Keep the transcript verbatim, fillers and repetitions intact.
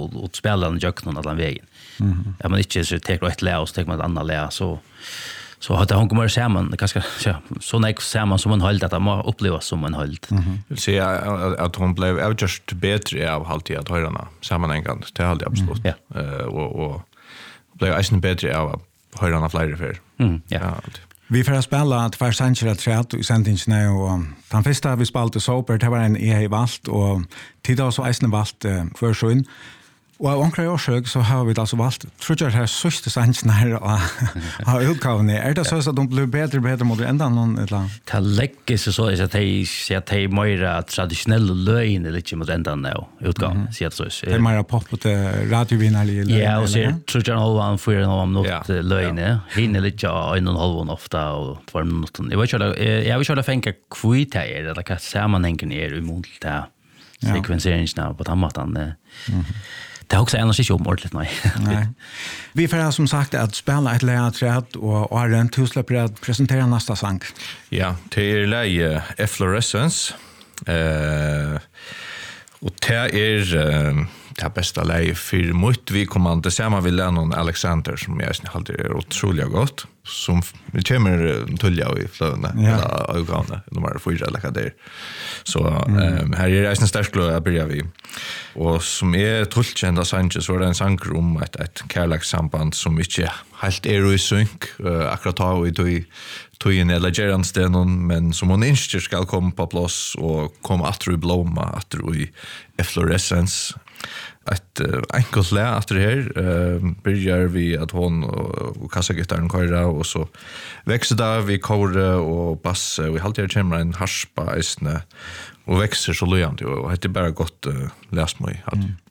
och, och spela den jöknon alla vägen. Mm. Ja, men inte så tar ett lä och så tar man ett annat lä så så att hon kommer samman ganska så så när samman som en håll att man upplevas som en håll. Mm. Vill säga att hon blev just bättre av alltid att höra sammanhängande det är absolut. Mm. Ja. Uh, och och blev nästan bättre av att höra fler för. Mm. Ja. ja. Vi får spela att för Sanchez träd i sändningen och den första vi spelade Sober det var en E valt och tidigare så Eisne valt för sjön. Och av omkring årsök så har vi alltså valt tror jag det här sista Sanchez här har utgåvan är det så att de blir bättre och bättre mot ända någon eller ta lägga sig så att det ser att det är mer traditionella lögn eller inte mot ända nu utgåvan ser det så det är mer pop på radiovinnerlig ja och så tror jag nog han får någon något lögn hinner lite en och en halv ofta och två minuter jag vet inte jag vill köra fänka kvitt här eller kan sammanhängen är emot det sekvenseringen på tamatan det är också annars inte omordentligt, nej. nej. Vi får som sagt att spela ett lägerträd och Arjen, du släpper att presentera nästa sång. Ja, det är läge Efflorescence. Uh, och det är uh, det bästa läge för mycket vi kommer att samma vill Lennon Alexander som jag alltid är otroligt gott. Som vi kommer tulja i flöna ja. Ögonen nummer fyra eller vad det är. Så mm. um, här är det en stark glöd att börja vi. Och som är tullkända Sanchez var det en sanger om ett, ett kärlekssamband som inte helt är i synk uh, akkurat ha i tog tojen eller geranstenen men som hon inte ska komma på plats och komma att i blomma att i Efflorescence. Ett uh, enkelt lä efter det här uh, börjar vi att hon och, och kassagitarren köra och så växer där vi kore och bass och vi alltid kommer en harspa isne och växer så lojande och det är bara gott uh, läs mig. Mm.